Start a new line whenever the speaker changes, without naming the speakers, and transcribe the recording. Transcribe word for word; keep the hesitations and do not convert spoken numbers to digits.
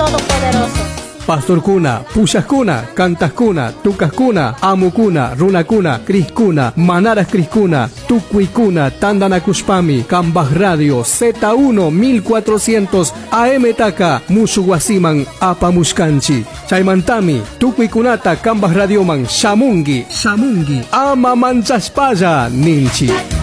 Todopoderoso.
Pastorkuna, Pushakuna, Cantascuna, Tucascuna, Amukuna, Runakuna, Criskuna, Manaras Criskuna, Tucuicuna, Tandanacuspami, Cambaj Radio, Z uno mil cuatrocientos A M Taka, Musuguasiman, Apamuscanchi, Chaimantami, Tucuicunata, Cambaj Radioman, Shamungi, Shamungi, Ama Manchaspaya, Ninchi.